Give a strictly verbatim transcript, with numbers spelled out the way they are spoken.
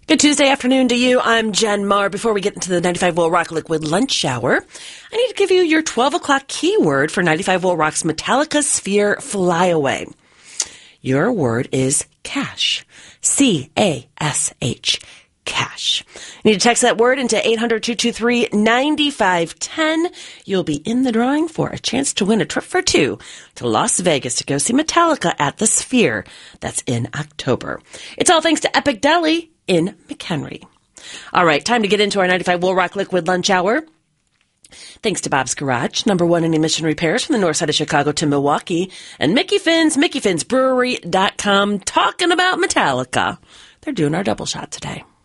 Good Tuesday afternoon to you. I'm Jen Marr. Before we get into the ninety-five Will Rock Liquid Lunch Hour, I need to give you your twelve o'clock keyword for ninety-five Will Rock's Metallica Sphere Flyaway. Your word is cash. C A S H. Cash. You need to text that word into eight hundred, two two three, nine five one zero. You'll be in the drawing for a chance to win a trip for two to Las Vegas to go see Metallica at the Sphere. That's in October. It's all thanks to Epic Deli in McHenry. All right, time to get into our ninety-five Will Rock Liquid Lunch Hour. Thanks to Bob's Garage, number one in emission repairs from the north side of Chicago to Milwaukee, and Mickey Finn's, mickey fins brewery dot com, talking about Metallica. They're doing our double shot today.